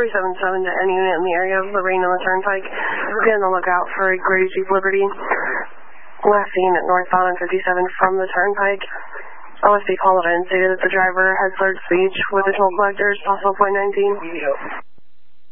47-7 to any unit in the area of Lorraine on the Turnpike. Be on the lookout for a gray Jeep Liberty. Last seen at northbound on 57 from the Turnpike. OSP called in and stated that the driver had slurred speech with the toll collectors, possible .19.